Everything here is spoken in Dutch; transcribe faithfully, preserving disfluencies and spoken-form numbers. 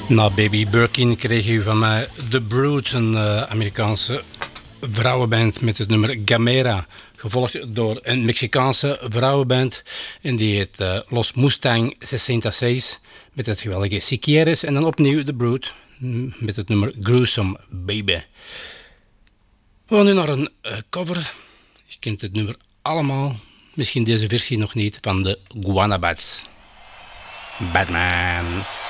Na Baby Birkin kreeg u van mij The Brood, een uh, Amerikaanse vrouwenband met het nummer Gamera. Gevolgd door een Mexicaanse vrouwenband en die heet uh, Los Mustang zesenzestig met het geweldige Si Quieres. En dan opnieuw The Brood met het nummer Gruesome Baby. We gaan nu naar een uh, cover. Je kent het nummer allemaal. Misschien deze versie nog niet, van de Guanabats. Batman.